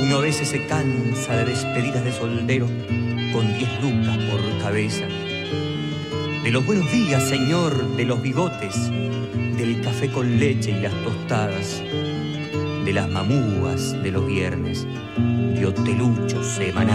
Uno a veces se cansa de despedidas de soldero con 10 lucas por cabeza. De los buenos días, señor, de los bigotes, del café con leche y las tostadas, de las mamúas de los viernes, de hoteluchos semanales.